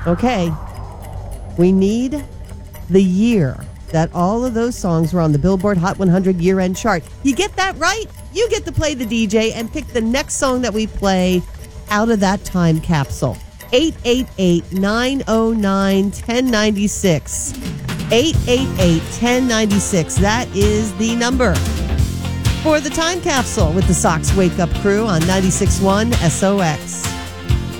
Okay. We need the year that all of those songs were on the Billboard Hot 100 year-end chart. You get that right, you get to play the DJ and pick the next song that we play out of that time capsule. 888-909-1096. 888-1096. That is the number for the time capsule with the Sox Wake Up Crew on 96.1 SOX.